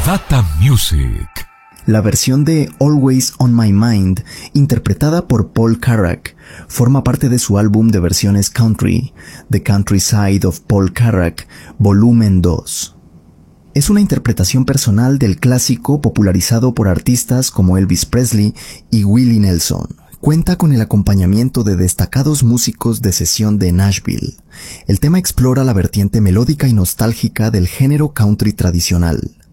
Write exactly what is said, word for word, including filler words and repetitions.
Data Music. La versión de Always on My Mind, interpretada por Paul Carrack, forma parte de su álbum de versiones country, The Countryside of Paul Carrack, volumen dos. Es una interpretación personal del clásico popularizado por artistas como Elvis Presley y Willie Nelson. Cuenta con el acompañamiento de destacados músicos de sesión de Nashville. El tema explora la vertiente melódica y nostálgica del género country tradicional.